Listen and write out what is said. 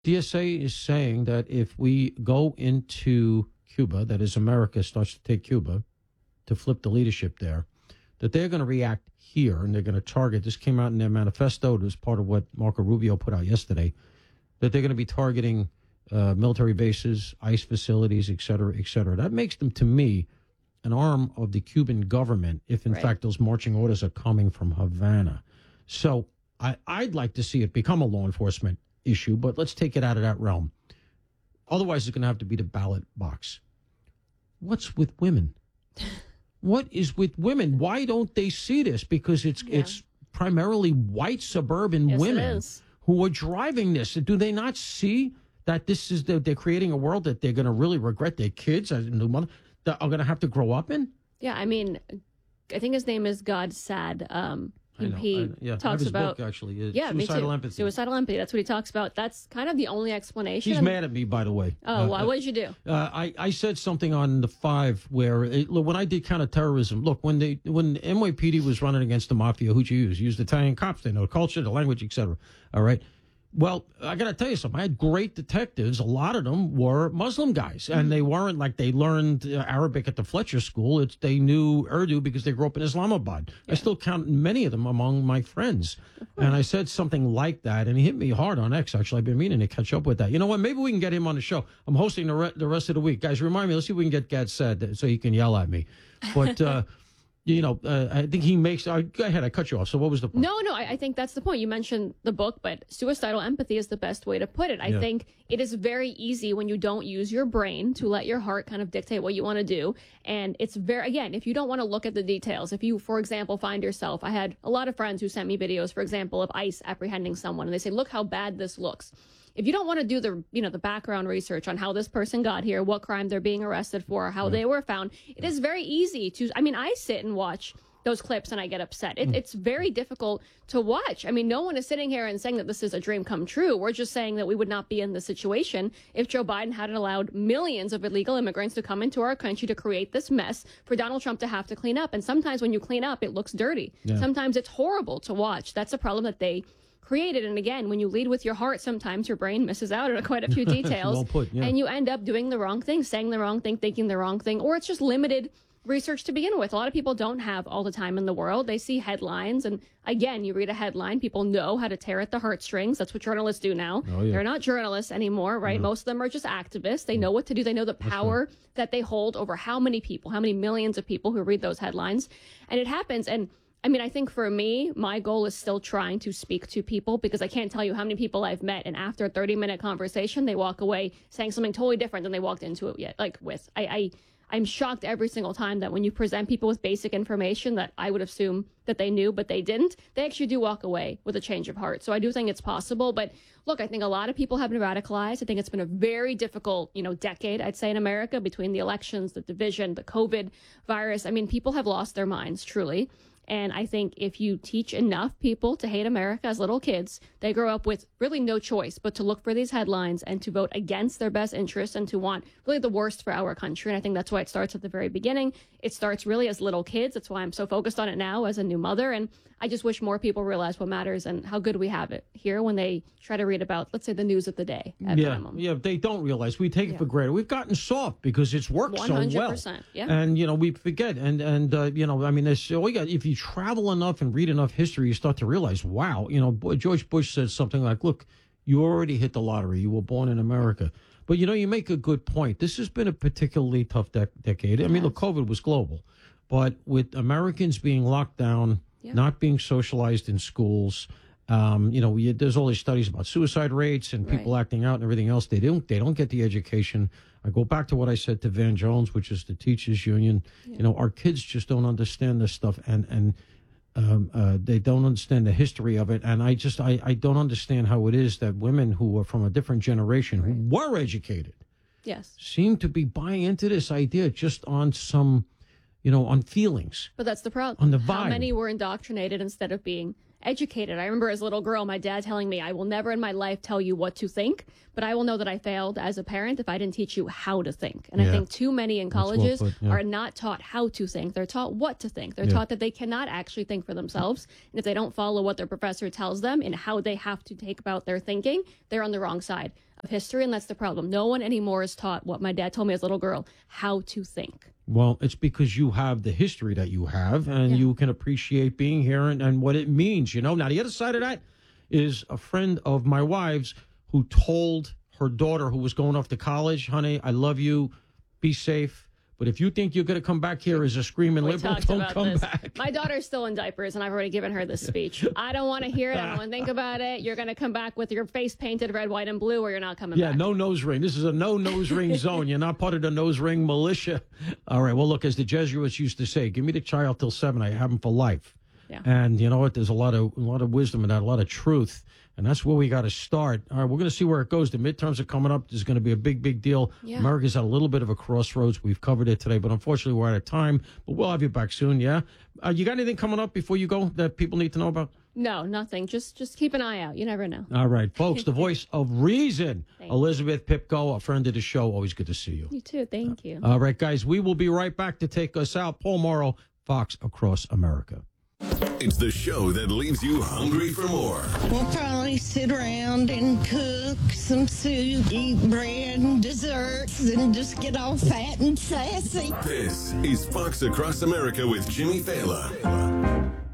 DSA is saying that if we go into Cuba, that is, America starts to take Cuba to flip the leadership there, that they're going to react here and they're going to target. This came out in their manifesto. It was part of what Marco Rubio put out yesterday, that they're going to be targeting military bases, ICE facilities, et cetera, et cetera. That makes them, to me, an arm of the Cuban government if, in fact, those marching orders are coming from Havana. So I'd like to see it become a law enforcement issue, but let's take it out of that realm. Otherwise, it's going to have to be the ballot box. What's with women? What is with women? Why don't they see this? Because it's primarily white suburban women who are driving this. Do they not see that this is they're creating a world that they're going to really regret? Their kids as a new mother that are going to have to grow up in? Yeah, I mean, I think his name is God Sad. He talks about book, actually. Suicidal Empathy. Suicidal Empathy. That's what he talks about. That's kind of the only explanation. He's mad at me, by the way. Oh, why? What did you do? I said something on the 5 where when I did counterterrorism. Look, when NYPD was running against the mafia, who'd you use? You used Italian cops. They know the culture, the language, etc. All right. Well, I got to tell you something. I had great detectives. A lot of them were Muslim guys, and they weren't like they learned Arabic at the Fletcher School. They knew Urdu because they grew up in Islamabad. Yeah. I still count many of them among my friends. And I said something like that, and he hit me hard on X, actually. I've been meaning to catch up with that. You know what? Maybe we can get him on the show. I'm hosting the rest of the week. Guys, remind me. Let's see if we can get Gad Saad so he can yell at me. But... I think he makes... go ahead, I cut you off. So what was the point? No, I think that's the point. You mentioned the book, but suicidal empathy is the best way to put it. I think it is very easy when you don't use your brain to let your heart kind of dictate what you want to do. And it's again, if you don't want to look at the details, if you, for example, find yourself... I had a lot of friends who sent me videos, for example, of ICE apprehending someone, and they say, look how bad this looks. If you don't want to do the background research on how this person got here, what crime they're being arrested for, how they were found, it is very easy to, I sit and watch those clips and I get upset. It's very difficult to watch. I mean, no one is sitting here and saying that this is a dream come true. We're just saying that we would not be in this situation if Joe Biden hadn't allowed millions of illegal immigrants to come into our country to create this mess for Donald Trump to have to clean up. And sometimes when you clean up, it looks dirty. Yeah. Sometimes it's horrible to watch. That's a problem that they created. And again, when you lead with your heart, sometimes your brain misses out on quite a few details. Well put, yeah. And you end up doing the wrong thing, saying the wrong thing, thinking the wrong thing, or it's just limited research to begin with. A lot of people don't have all the time in the world. They see headlines, and again, you read a headline, people know how to tear at the heartstrings. That's what journalists do now. Oh, yeah. They're not journalists anymore, right? Most of them are just activists. They know what to do. They know the power that they hold over how many people, how many millions of people who read those headlines. And it happens. And I think for me, my goal is still trying to speak to people, because I can't tell you how many people I've met, and after a 30-minute conversation, they walk away saying something totally different than they walked into it with. I'm shocked every single time that when you present people with basic information that I would assume that they knew, but they didn't, they actually do walk away with a change of heart. So I do think it's possible. But look, I think a lot of people have been radicalized. I think it's been a very difficult, decade, I'd say, in America, between the elections, the division, the COVID virus. People have lost their minds, truly. And I think if you teach enough people to hate America as little kids, they grow up with really no choice but to look for these headlines and to vote against their best interests and to want really the worst for our country. And I think that's why it starts at the very beginning. It starts really as little kids. That's why I'm so focused on it now as a new mother. And I just wish more people realize what matters and how good we have it here when they try to read about, let's say, the news of the day at minimum. Yeah, they don't realize. We take it for granted. We've gotten soft because it's worked 100%, so well. 100%, yeah. And, we forget. If you travel enough and read enough history, you start to realize, wow, George Bush said something like, look, you already hit the lottery. You were born in America. But, you make a good point. This has been a particularly tough decade. Look, COVID was global. But with Americans being locked down, not being socialized in schools, there's all these studies about suicide rates and people acting out and everything else. They don't get the education. I go back to what I said to Van Jones, which is the teachers union. Our kids just don't understand this stuff, and they don't understand the history of it. And I don't understand how it is that women who are from a different generation, who were educated, seem to be buying into this idea just on some, on feelings. But that's the problem. On the vibe. How many were indoctrinated instead of being educated? I remember as a little girl, my dad telling me, I will never in my life tell you what to think, but I will know that I failed as a parent if I didn't teach you how to think. And I think too many in colleges are not taught how to think. They're taught what to think. They're taught that they cannot actually think for themselves. And if they don't follow what their professor tells them and how they have to take about their thinking, they're on the wrong side of history, and that's the problem. No one anymore is taught what my dad told me as a little girl, how to think. Well, it's because you have the history that you have, and you can appreciate being here and what it means, you know. Now, the other side of that is a friend of my wife's who told her daughter who was going off to college, honey, I love you, be safe. But if you think you're going to come back here as a screaming liberal, don't come back. My daughter's still in diapers, and I've already given her this speech. I don't want to hear it. I don't want to think about it. You're going to come back with your face painted red, white, and blue, or you're not coming back. Yeah, no nose ring. This is a no nose ring zone. You're not part of the nose ring militia. All right. Well, look, as the Jesuits used to say, give me the child till 7. I have him for life. Yeah. And you know what? There's a lot of wisdom in that, a lot of truth. And that's where we got to start. All right, we're going to see where it goes. The midterms are coming up. This is going to be a big, big deal. Yeah. America's at a little bit of a crossroads. We've covered it today, but unfortunately, we're out of time. But we'll have you back soon, yeah? You got anything coming up before you go that people need to know about? No, nothing. Just keep an eye out. You never know. All right, folks, the voice of reason, Elizabeth Pipko, a friend of the show. Always good to see you. You too. Thank you. All right, guys, we will be right back to take us out. Paul Morrow, Fox Across America. It's the show that leaves you hungry for more. We'll probably sit around and cook some soup, eat bread and desserts, and just get all fat and sassy. This is Fox Across America with Jimmy Fallon.